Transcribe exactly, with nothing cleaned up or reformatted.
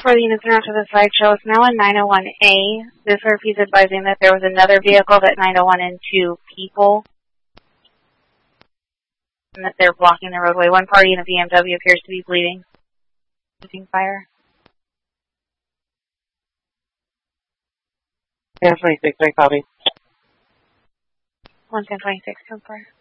for the units after the sideshow is now in nine oh one A. This R P is advising that there was another vehicle at nine oh one and two people, and that they're blocking the roadway. One party in a B M W appears to be bleeding. Using fire. ten twenty-six, I copy. one ten twenty-six, come fire.